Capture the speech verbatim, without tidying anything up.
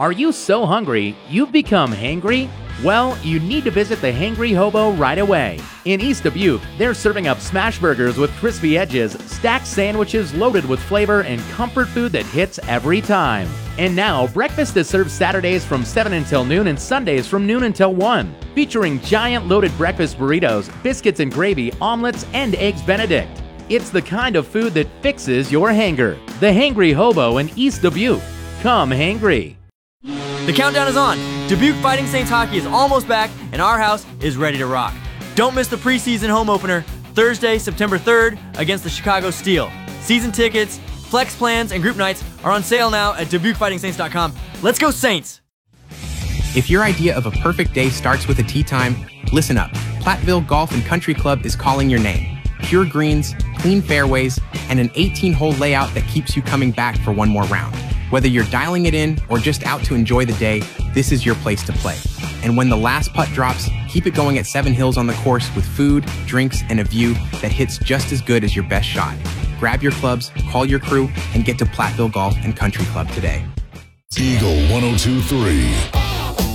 Are you so hungry you've become hangry? Well, you need to visit the Hangry Hobo right away. In East Dubuque, they're serving up smash burgers with crispy edges, stacked sandwiches loaded with flavor, and comfort food that hits every time. And now, breakfast is served Saturdays from seven until noon and Sundays from noon until one, featuring giant loaded breakfast burritos, biscuits and gravy, omelets, and eggs Benedict. It's the kind of food that fixes your hanger. The Hangry Hobo in East Dubuque. Come hangry. The countdown is on. Dubuque Fighting Saints hockey is almost back, and our house is ready to rock. Don't miss the preseason home opener, Thursday, September third, against the Chicago Steel. Season tickets, flex plans, and group nights are on sale now at Dubuque Fighting Saints dot com. Let's go Saints! If your idea of a perfect day starts with a tee time, listen up. Platteville Golf and Country Club is calling your name. Pure greens, clean fairways, and an eighteen-hole layout that keeps you coming back for one more round. Whether you're dialing it in or just out to enjoy the day, this is your place to play. And when the last putt drops, keep it going at Seven Hills on the course with food, drinks, and a view that hits just as good as your best shot. Grab your clubs, call your crew, and get to Platteville Golf and Country Club today. Eagle one oh two three.